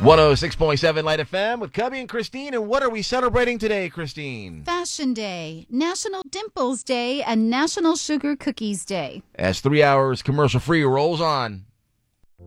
106.7 Light FM with Cubby and Christine. And what are we celebrating today, Christine? Fashion Day, National Dimples Day, and National Sugar Cookies Day. As 3 hours commercial-free rolls on.